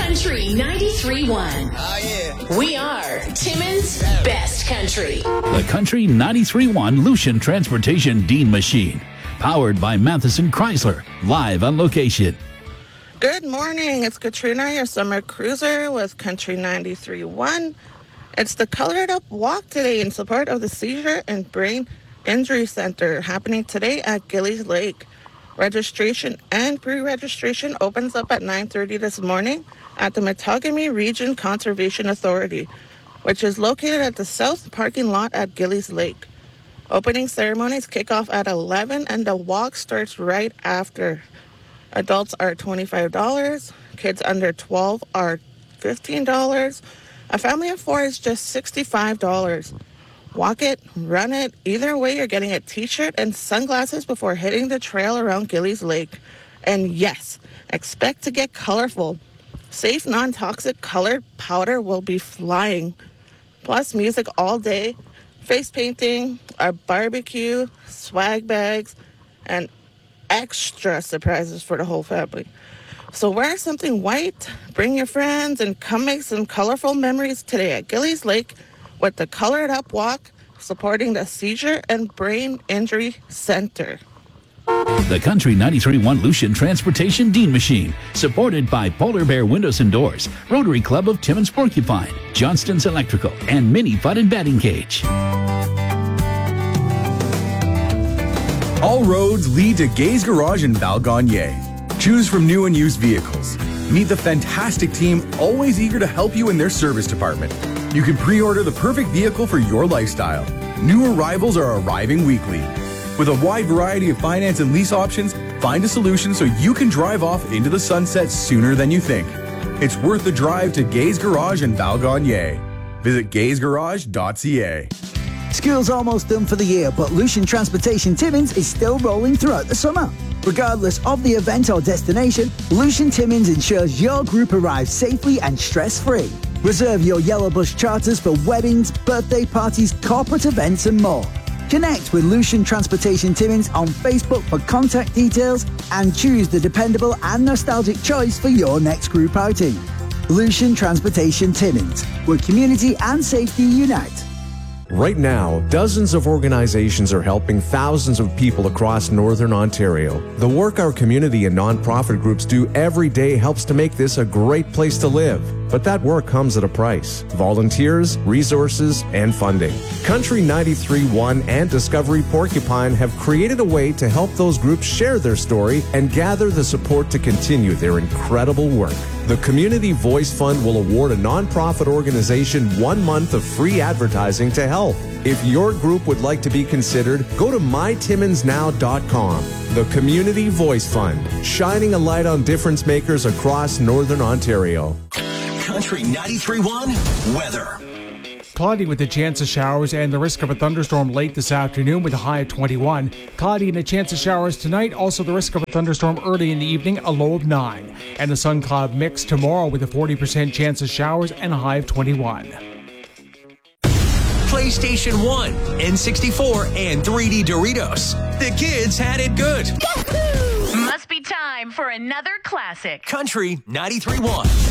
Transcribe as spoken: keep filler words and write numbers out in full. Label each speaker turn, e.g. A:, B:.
A: Country ninety-three point one.
B: Oh, yeah.
A: We are Timmins Best Country.
C: The Country ninety-three point one Lucian Transportation Dean Machine. Powered by Matheson Chrysler. Live on location.
D: Good morning. It's Katrina, your summer cruiser with Country ninety-three point one. It's the Colored Up Walk today in support of the Seizure and Brain Injury Center happening today at Gillies Lake. Registration and pre-registration opens up at nine thirty this morning at the Matagami Region Conservation Authority, which is located at the south parking lot at Gillies Lake. Opening ceremonies kick off at eleven and the walk starts right after. Adults are twenty-five dollars, kids under twelve are fifteen dollars, a family of four is just sixty-five dollars. Walk it, run it, either way you're getting a t-shirt and sunglasses before hitting the trail around Gillies Lake. And yes, expect to get colorful. Safe, non-toxic colored powder will be flying. Plus music all day, face painting, a barbecue, swag bags, and extra surprises for the whole family. So wear something white, bring your friends, and come make some colorful memories today at Gillies Lake with the Colored Up Walk, supporting the Seizure and Brain Injury Center.
C: The Country ninety-three point one Lucian Transportation Dean Machine. Supported by Polar Bear Windows and Doors, Rotary Club of Timmins Porcupine, Johnston's Electrical, and Mini Fun and Batting Cage.
E: All roads lead to Gay's Garage in Val Gagne. Choose from new and used vehicles. Meet the fantastic team, always eager to help you in their service department. You can pre-order the perfect vehicle for your lifestyle. New arrivals are arriving weekly. With a wide variety of finance and lease options, find a solution so you can drive off into the sunset sooner than you think. It's worth the drive to Gay's Garage in Val Gagne. Visit gays garage dot c a.
F: School's almost done for the year, but Lucian Transportation Timmins is still rolling throughout the summer. Regardless of the event or destination, Lucian Timmins ensures your group arrives safely and stress-free. Reserve your Yellow Bus charters for weddings, birthday parties, corporate events, and more. Connect with Lucian Transportation Timmins on Facebook for contact details and choose the dependable and nostalgic choice for your next group outing. Lucian Transportation Timmins, where community and safety unite.
G: Right now, dozens of organizations are helping thousands of people across Northern Ontario. The work our community and nonprofit groups do every day helps to make this a great place to live. But that work comes at a price. Volunteers, resources, and funding. Country ninety-three point one and Discovery Porcupine have created a way to help those groups share their story and gather the support to continue their incredible work. The Community Voice Fund will award a nonprofit organization one month of free advertising to help. If your group would like to be considered, go to my timmins now dot com. The Community Voice Fund, shining a light on difference makers across Northern Ontario.
B: Country ninety-three point one weather.
H: Cloudy with a chance of showers and the risk of a thunderstorm late this afternoon with a high of twenty-one. Cloudy and a chance of showers tonight. Also the risk of a thunderstorm early in the evening, a low of nine. And a sun-cloud mix tomorrow with a forty percent chance of showers and a high of twenty-one.
B: PlayStation one, N sixty-four, and three D Doritos. The kids had it good.
A: Must be time for another classic.
B: Country ninety-three point one.